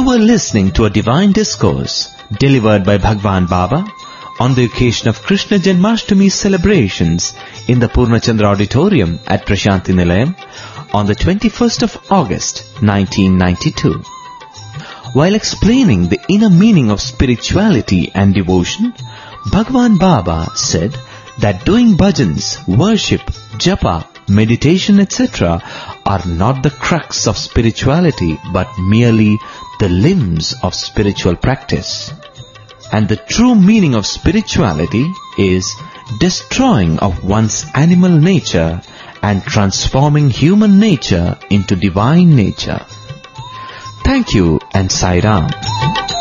You were listening to a divine discourse delivered by Bhagwan Baba on the occasion of Krishna Janmashtami celebrations in the Purnachandra Auditorium at Prashanti Nilayam on the 21st of August 1992. While explaining the inner meaning of spirituality and devotion, Bhagwan Baba said that doing bhajans, worship, japa, meditation, etc. are not the crux of spirituality but merely the limbs of spiritual practice. And the true meaning of spirituality is destroying of one's animal nature and transforming human nature into divine nature. Thank you and Sai Ram.